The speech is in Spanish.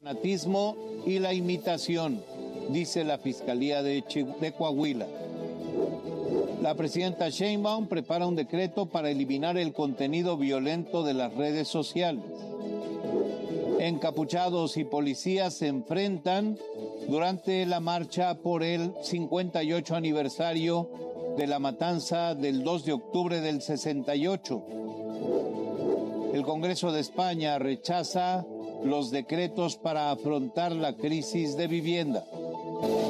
fanatismo y la imitación, dice la Fiscalía de Coahuila. La presidenta Sheinbaum prepara un decreto para eliminar el contenido violento de las redes sociales. Encapuchados y policías se enfrentan durante la marcha por el 58 aniversario de la matanza del 2 de octubre del 68. El Congreso de España rechaza los decretos para afrontar la crisis de vivienda.